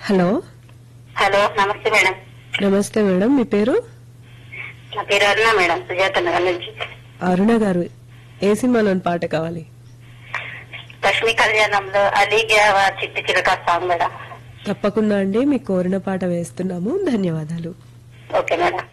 Hello. Hello, నమస్తే madam. నమస్తే madam, మీ పేరు? నా పేరు అరుణ మేడం, సుజాత నగర్ నుంచి. అరుణ గారు, ఏ సినిమాలోని పాట కావాలి? లక్ష్మీ కళ్యాణంలో అలీగ్యావా చిట్టి చిలక సాంగ్ మేడం. తప్పకుండా అండి, మీకు కోరిన పాట వేస్తున్నాము. ధన్యవాదాలు. Okay madam.